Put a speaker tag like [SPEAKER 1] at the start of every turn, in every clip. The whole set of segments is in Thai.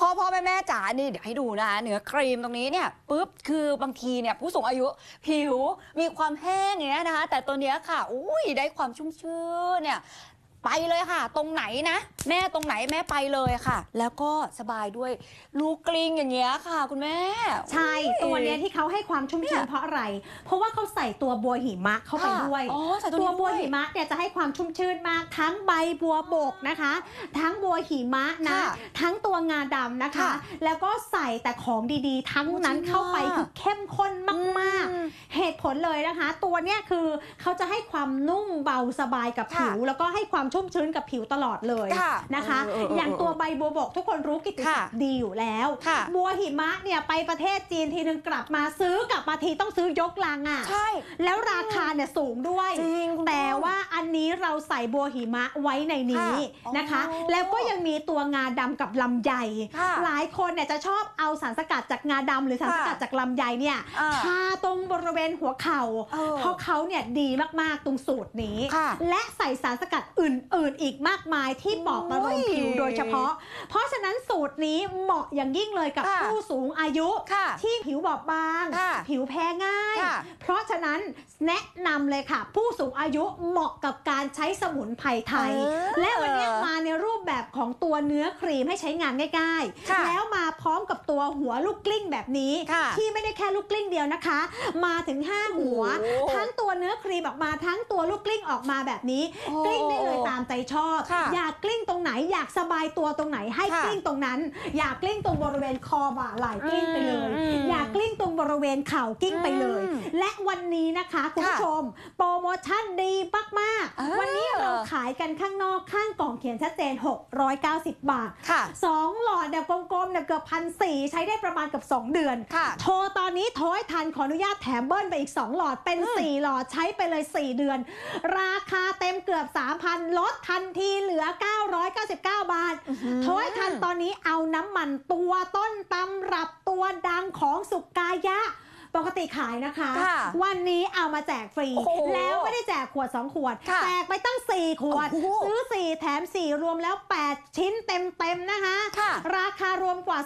[SPEAKER 1] พ่อแม่จ๋านี่เดี๋ยวให้ดูนะคะเนื้อครีมตรงนี้เนี่ยปุ๊บคือบางทีเนี่ยผู้สูงอายุผิวมีความแห้งอย่างเงี้ยนะคะแต่ตัวเนี้ยค่ะอุ้ยได้ความชุ่มชื้นเนี่ยไปเลยค่ะตรงไหนนะแม่ตรงไหนแม่ไปเลยค่ะแล้วก็สบายด้วยลูกกลิ้งอย่างเงี้ยค่ะคุณแม่
[SPEAKER 2] ใช่ตัวเนี้ยที่เขาให้ความชุ่มชื้นเพราะอะไรเพราะว่าเขาใส่ตัวบัวหิมะเข้าไปด้วยตัวบัวหิมะเนี่ยจะให้ความชุ่มชื้นมากทั้งใบบัวบกนะคะทั้งบัวหิมะนะทั้งตัวงาดำนะคะแล้วก็ใส่แต่ของดีๆทั้งนั้นเข้าไปคือเข้มข้นมากๆเหตุผลเลยนะคะตัวเนี้ยคือเขาจะให้ความนุ่มเบาสบายกับผิวแล้วก็ให้ความชุ่มชื้นกับผิวตลอดเลยนะคะอย่างตัวใบบัวบกทุกคนรู้กิตติศัพท์ดีอยู่แล้วบัวหิมะเนี่ยไปประเทศจีนทีนึงกลับมาซื้อกลับมาทีต้องซื้อยกลังอ่ะใช่แล้วราคาเนี่ยสูงด้วยแต่ว่าอันนี้เราใส่บัวหิมะไว้ในนี้นะคะแล้วก็ยังมีตัวงาดำกับลำไยหลายคนเนี่ยจะชอบเอาสารสกัดจากงาดำหรือสารสกัดจากลำไยเนี่ยทาตรงบริเวณหัวเข่าเพราะเขาเนี่ยดีมากๆตรงสูตรนี้และใส่สารสกัดอื่นอีกมากมายที่ปลอบประโลมผิวโดยเฉพาะเพราะฉะนั้นสูตรนี้เหมาะอย่างยิ่งเลยกับผู้สูงอายุที่ผิวบอบบางผิวแพ้ง่ายเพราะฉะนั้นแนะนำเลยค่ะผู้สูงอายุเหมาะกับการใช้สมุนไพรไทยและวันนี้มาในรูปแบบของตัวเนื้อครีมให้ใช้งานง่ายๆแล้วมาพร้อมกับตัวหัวลูกกลิ้งแบบนี้ที่ไม่ได้แค่ลูกกลิ้งเดียวนะคะมาถึง5หัวทั้งตัวเนื้อครีมออกมาทั้งตัวลูกกลิ้งออกมาแบบนี้กลิ้งได้เลยตามใจชอบอยากกลิ้งตรงไหนอยากสบายตัวตรงไหนให้กลิ้งตรงนั้นอยากกลิ้งตรงบริเวณคอบ่าไหล่กลิ้งไปเลยอยากกลิ้งตรงบริเวณเข่ากลิ้งไปเลยและวันนี้นะคะคุณผู้ชมโปรโมชั่นดีมากๆวันนี้เราขายกันข้างนอกข้างกล่องเขียนชัดเจน690 บาท2หลอดแบบกลมๆเนี่ยเกือบ1,400ใช้ได้ประมาณกับ2 เดือนโทรตอนนี้โทรให้ทันขออนุญาตแถมเบิ้ลไปอีก2หลอดเป็น4หลอดใช้ไปเลย4 เดือนราคาเต็มเกือบ 3,000 ลดทันทีเหลือ999 บาทโทรให้ทันตอนนี้เอาน้ำมันตัวต้นตำรับตัวดังของสุกายะปกติขายนะคะวันนี้เอามาแจกฟรีแล้วไม่ได้แจกขวด2 ขวดแจกไปตั้ง4 ขวดซื้อ4แถม4รวมแล้ว8ชิ้นเต็มนะคะราคารวมกว่า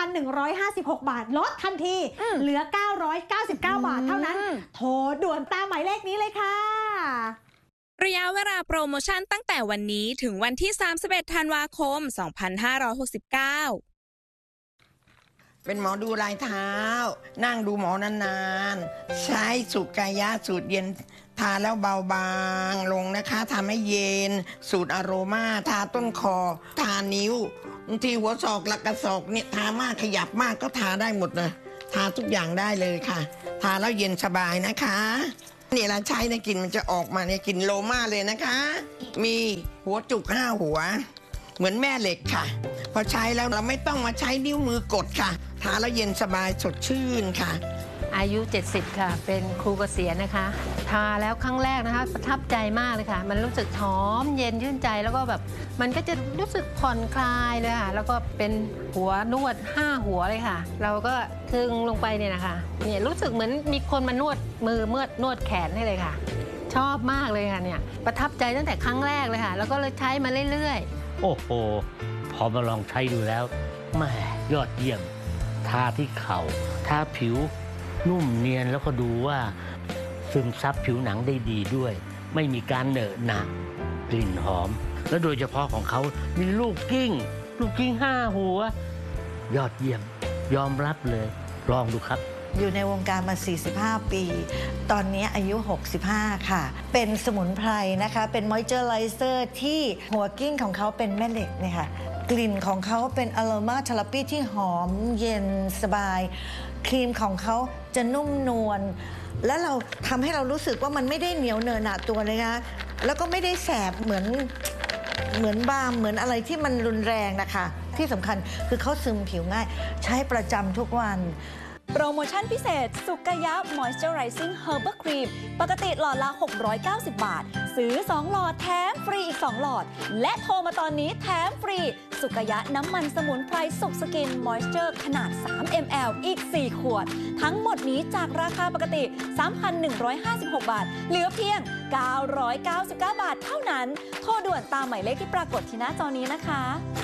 [SPEAKER 2] 3,156 บาทลดทันทีเหลือ999 บาทเท่านั้นโทรด่วนตามหมายเลขนี้เลยค่ะ
[SPEAKER 3] ระยะเวลาโปรโมชั่นตั้งแต่วันนี้ถึงวันที่31 ธันวาคม 2569
[SPEAKER 4] เป็นหมอดูลายเท้านั่งดูหมอนานๆใช้สุกายะสูตรเย็นทาแล้วเบาบางลงนะคะทำให้เย็นสูตรอโรมาทาต้นคอทานิ้วบางทีหัวศอกหลักกระศอกเนี่ยทามากขยับมากก็ทาได้หมดเลยทาทุกอย่างได้เลยค่ะทาแล้วเย็นสบายนะคะเนี่ยเราใช้ในกลิ่นมันจะออกมาเนี่ยกลิ่นโรมาเลยนะคะมีหัวจุก5 หัวเหมือนแม่เหล็กค่ะพอใช้แล้วเราไม่ต้องมาใช้นิ้วมือกดค่ะทาแล้วเย็นสบายสดชื่นค่ะ
[SPEAKER 5] อายุ70ค่ะเป็นครูเกษียณนะคะทาแล้วครั้งแรกนะคะประทับใจมากเลยค่ะมันรู้สึกหอมเย็นชื่นใจแล้วก็แบบมันก็จะรู้สึกผ่อนคลายเลยค่ะแล้วก็เป็นหัวนวด5 หัวเลยค่ะเราก็ทึงลงไปเนี่ยนะคะเนี่ยรู้สึกเหมือนมีคนมานวดมือนวดแขนให้เลยค่ะชอบมากเลยค่ะเนี่ยประทับใจตั้งแต่ครั้งแรกเลยค่ะแล้วก็เลยใช้มาเรื่อยๆ
[SPEAKER 6] โอ้โหพอมาลองใช้ดูแล้วแหมยอดเยี่ยมทาที่เข่าทาผิวนุ่มเนียนแล้วก็ดูว่าซึมซับผิวหนังได้ดีด้วยไม่มีการเหนอะหนะกลิ่นหอมและโดยเฉพาะของเขามีลูกกิ้ง5 หัวยอดเยี่ยมยอมรับเลยลองดูครับ
[SPEAKER 7] อยู่ในวงการมา45 ปีตอนนี้อายุ 65 ค่ะเป็นสมุนไพรนะคะเป็นมอยเจอร์ไรเซอร์ที่หัวกิ้งของเขาเป็นแม่เหล็กเนี่ยค่ะกลิ่นของเขาเป็นอโรมาเทอราปีที่หอมเย็นสบายครีมของเขาจะนุ่มนวลและเราทำให้เรารู้สึกว่ามันไม่ได้เหนียวเนอะหนะตัวเลยนะแล้วก็ไม่ได้แสบเหมือนบาล์มเหมือนอะไรที่มันรุนแรงนะคะที่สำคัญคือเขาซึมผิวง่ายใช้ประจำทุกวัน
[SPEAKER 1] โปรโมชั่นพิเศษสุกายะ Moisturizing Herbal Cream ปกติหลอดละ690 บาทซื้อ2 หลอดแถมฟรีอีก2 หลอดและโทรมาตอนนี้แถมฟรีสุกายะน้ำมันสมุนไพรสุกสกิน Moisture ขนาด3 ml อีก4 ขวดทั้งหมดนี้จากราคาปกติ 3,156 บาทเหลือเพียง999 บาทเท่านั้นโทรด่วนตามหมายเลขที่ปรากฏที่หน้าจอนี้นะคะ